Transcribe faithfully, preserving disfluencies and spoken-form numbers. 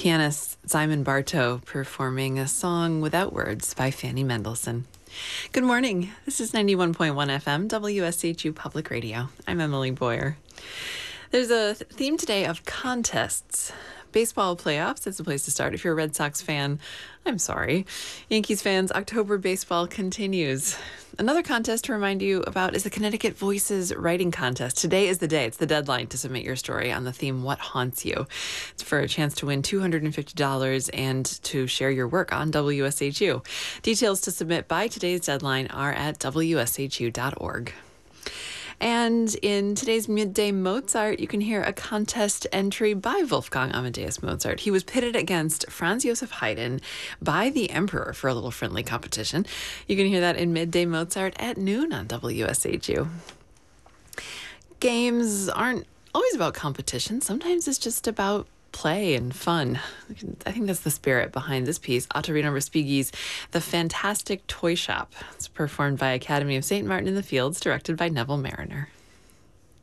pianist Simon Bartow performing a song without words by Fanny Mendelssohn. Good morning. This is ninety-one point one F M, W S H U Public Radio. I'm Emily Boyer. There's a th- theme today of contests. Baseball playoffs, that's the place to start. If you're a Red Sox fan, I'm sorry. Yankees fans, October baseball continues. Another contest to remind you about is the Connecticut Voices Writing Contest. Today is the day. It's the deadline to submit your story on the theme, What Haunts You? It's for a chance to win two hundred fifty dollars and to share your work on W S H U. Details to submit by today's deadline are at W S H U dot org. And in today's Midday Mozart, you can hear a contest entry by Wolfgang Amadeus Mozart. He was pitted against Franz Joseph Haydn by the Emperor for a little friendly competition. You can hear that in Midday Mozart at noon on W S H U. Games aren't always about competition. Sometimes it's just about play and fun. I think that's the spirit behind this piece, Ottorino Respighi's The Fantastic Toy Shop. It's performed by Academy of Saint Martin in the Fields, directed by Neville Mariner.